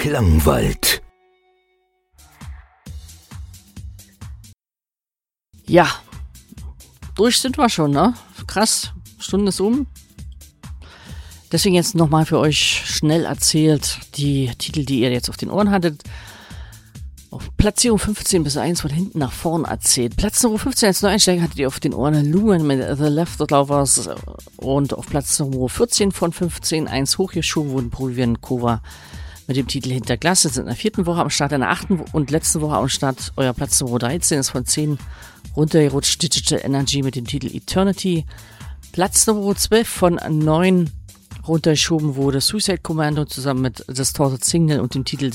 Klangwald. Ja, durch sind wir schon, ne? Krass, Stunde ist um. Deswegen jetzt nochmal für euch schnell erzählt die Titel, die ihr jetzt auf den Ohren hattet. Auf Platzierung 15 bis 1 von hinten nach vorn erzählt. Platz Nummer 15 als Neueinsteiger hattet ihr auf den Ohren Lumen mit The Leftovers und auf Platz Nummer 14 von 15 1 hochgeschoben wurden Provian Kova mit dem Titel Hinter Glas. Sind in der 4. Woche am Start, in der 8. und letzten Woche am Start. Euer Platz Nummer 13 ist von 10 runtergerutscht. Digital Energy mit dem Titel Eternity. Platz Nummer 12 von 9 runtergeschoben wurde Suicide Commando zusammen mit Distorted Signal und dem Titel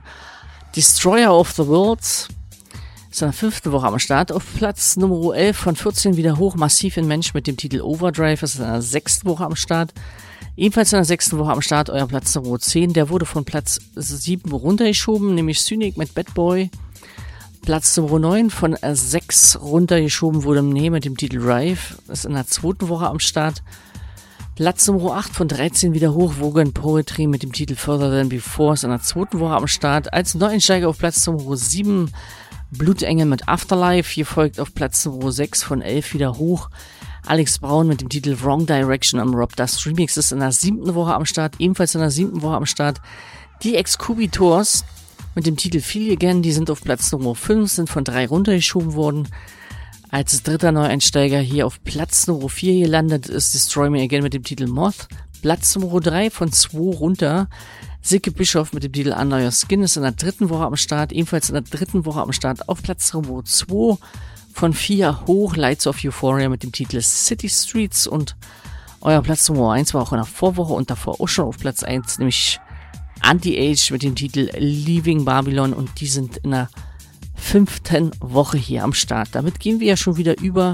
Destroyer of the Worlds. Ist in der 5. Woche am Start. Auf Platz Nummer 11 von 14 wieder hoch Massiv in Mensch mit dem Titel Overdrive. Ist in der 6. Woche am Start. Ebenfalls in der 6. Woche am Start euer Platz Nummer 10. Der wurde von Platz 7 runtergeschoben, nämlich Cynic mit Bad Boy. Platz Nummer 9 von 6 runtergeschoben wurde mit dem Titel Rive. Ist in der 2. Woche am Start. Platz Nummer 8 von 13 wieder hoch, Vogan Poetry mit dem Titel Further Than Before ist in der 2. Woche am Start. Als Neueinsteiger auf Platz Nummer 7 Blutengel mit Afterlife, hier folgt auf Platz Nummer 6 von 11 wieder hoch Alex Braun mit dem Titel Wrong Direction am Rob Dust Remix ist in der 7. Woche am Start. Ebenfalls in der 7. Woche am Start die Excubitors mit dem Titel Feel Again, die sind auf Platz Nummer 5, sind von 3 runtergeschoben worden. Als dritter Neueinsteiger hier auf Platz Nummer 4 gelandet ist Destroy Me Again mit dem Titel Moth. Platz Nummer 3 von 2 runter. Silke Bischof mit dem Titel Under Your Skin ist in der 3. Woche am Start. Ebenfalls in der 3. Woche am Start auf Platz Nummer 2 von 4 hoch. Lights of Euphoria mit dem Titel City Streets. Und euer Platz Nummer 1 war auch in der Vorwoche und davor auch schon auf Platz 1, nämlich Anti-Age mit dem Titel Leaving Babylon. Und die sind in der 5. Woche hier am Start. Damit gehen wir ja schon wieder über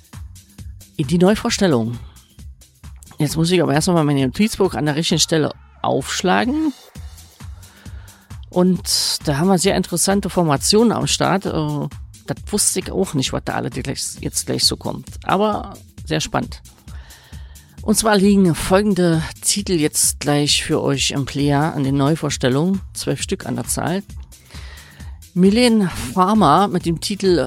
in die Neuvorstellung. Jetzt muss ich aber erst mal meine Notizbuch an der richtigen Stelle aufschlagen. Und da haben wir sehr interessante Formationen am Start. Das wusste ich auch nicht, was da alle jetzt gleich so kommt. Aber sehr spannend. Und zwar liegen folgende Titel jetzt gleich für euch im Player an den Neuvorstellungen. 12 Stück an der Zahl. Mylène Farmer mit dem Titel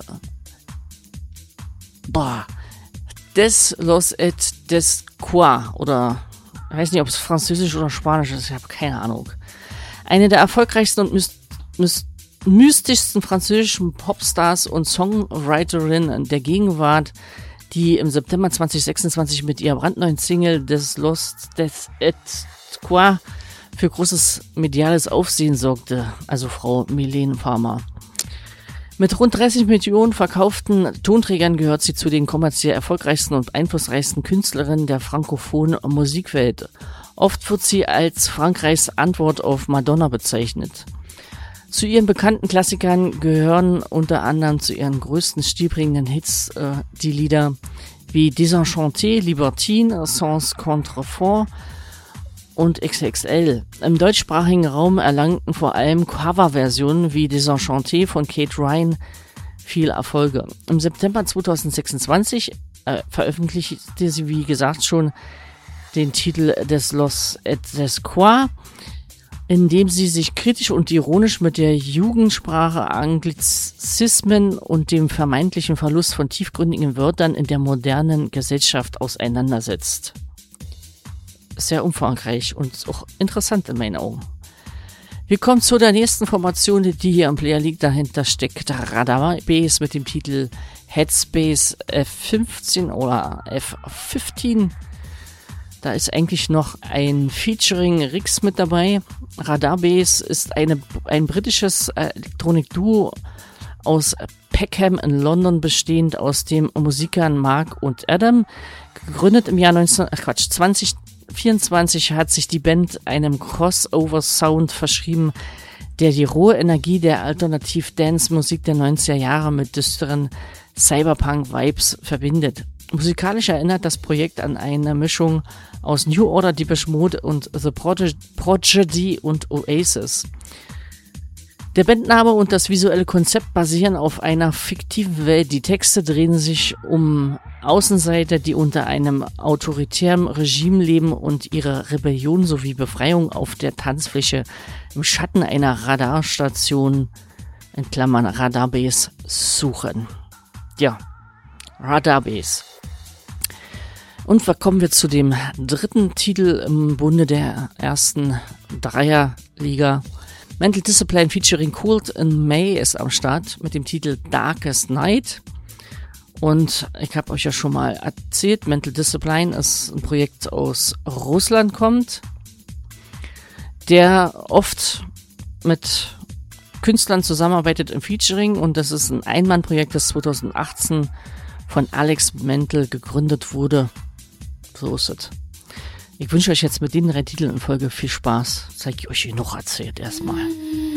Des los et des quoi oder ich weiß nicht, ob es französisch oder spanisch ist, ich habe keine Ahnung. Eine der erfolgreichsten und mystischsten französischen Popstars und Songwriterinnen der Gegenwart, die im September 2026 mit ihrer brandneuen Single Des los et quoi für großes mediales Aufsehen sorgte, also Frau Mylène Farmer. Mit rund 30 Millionen verkauften Tonträgern gehört sie zu den kommerziell erfolgreichsten und einflussreichsten Künstlerinnen der frankophonen Musikwelt. Oft wird sie als Frankreichs Antwort auf Madonna bezeichnet. Zu ihren bekannten Klassikern gehören unter anderem zu ihren größten stilprägenden Hits die Lieder wie Désenchanté, Libertine, Sans Contrefort und XXL. Im deutschsprachigen Raum erlangten vor allem Coverversionen wie Désenchanté von Kate Ryan viel Erfolge. Im September 2026 veröffentlichte sie, wie gesagt, schon den Titel Des los et des quoi, in dem sie sich kritisch und ironisch mit der Jugendsprache, Anglizismen und dem vermeintlichen Verlust von tiefgründigen Wörtern in der modernen Gesellschaft auseinandersetzt. Sehr umfangreich und auch interessant in meinen Augen. Wir kommen zu der nächsten Formation, die hier am Player liegt. Dahinter steckt Radar Bass mit dem Titel Headspace F15 oder F15. Da ist eigentlich noch ein Featuring Rix mit dabei. Radar Bass ist ein britisches Elektronik-Duo aus Peckham in London, bestehend aus den Musikern Mark und Adam. Gegründet im Jahr 2024 hat sich die Band einem Crossover-Sound verschrieben, der die rohe Energie der Alternativ-Dance-Musik der 90er Jahre mit düsteren Cyberpunk-Vibes verbindet. Musikalisch erinnert das Projekt an eine Mischung aus New Order, Depeche Mode und The Prodigy und Oasis. Der Bandname und das visuelle Konzept basieren auf einer fiktiven Welt. Die Texte drehen sich um Außenseiter, die unter einem autoritären Regime leben und ihre Rebellion sowie Befreiung auf der Tanzfläche im Schatten einer Radarstation, in Klammern Radarbase, suchen. Ja, Radarbase. Und kommen wir zu dem dritten Titel im Bunde der ersten Dreierliga. Mental Discipline featuring Cold in May ist am Start mit dem Titel Darkest Night. Und ich habe euch ja schon mal erzählt, Mental Discipline ist ein Projekt aus Russland kommt, der oft mit Künstlern zusammenarbeitet im Featuring, und das ist ein Einmannprojekt, das 2018 von Alex Mental gegründet wurde. So ist es. Ich wünsche euch jetzt mit den 3 Titeln in Folge viel Spaß. Zeige ich euch hier noch erzählt erstmal.